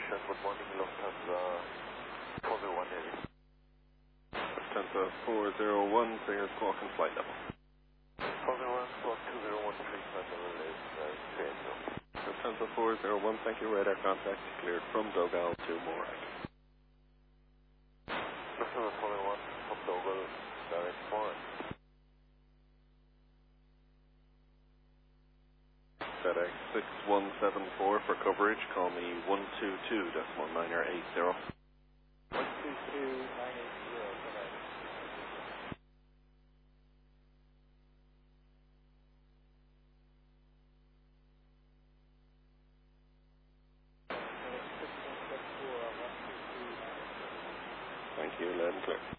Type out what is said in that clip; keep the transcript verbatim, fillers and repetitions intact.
Station, good morning, Lufthansa four zero one Heavy. Lufthansa four zero one, clear squawk and flight level. four zero one, squawk two zero one three, flight level is uh, three eighty. Lufthansa four zero one, thank you, radar contact cleared from Dogal to Morag. Lufthansa four zero one, from Dogal, direct Morag. FedEx six one seven four for coverage, call me one two two decimal nine or eight zero. one two two nine eight zero, FedEx. FedEx six one seven four, one two two nine eight zero. Thank you, loud and clear.